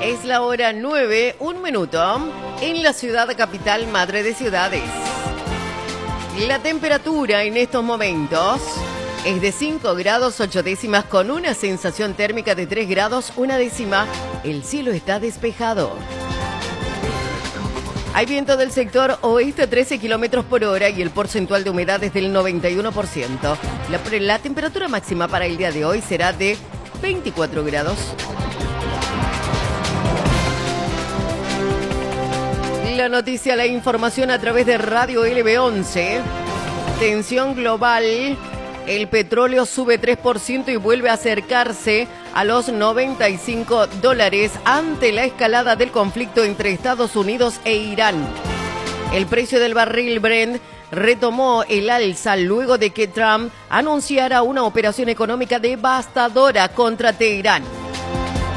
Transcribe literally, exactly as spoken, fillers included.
Es la hora nueve, un minuto, en la ciudad capital, madre de ciudades. La temperatura en estos momentos es de cinco grados ocho décimas con una sensación térmica de tres grados una décima. El cielo está despejado. Hay viento del sector oeste a trece kilómetros por hora y el porcentual de humedad es del noventa y uno por ciento. La, la temperatura máxima para el día de hoy será de veinticuatro grados. La noticia, la información a través de Radio L B once. Tensión global. El petróleo sube tres por ciento y vuelve a acercarse a los noventa y cinco dólares ante la escalada del conflicto entre Estados Unidos e Irán. El precio del barril Brent retomó el alza luego de que Trump anunciara una operación económica devastadora contra Teherán.